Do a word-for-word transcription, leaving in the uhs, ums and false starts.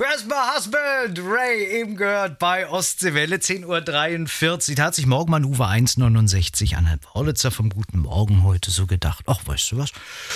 Where's my husband? Ray, eben gehört bei Ostseewelle, zehn Uhr dreiundvierzig. Da hat sich Morgenmann Uwe eins neunundsechzig Anhalt Paulitzer vom Guten Morgen heute so gedacht. Ach, weißt du was?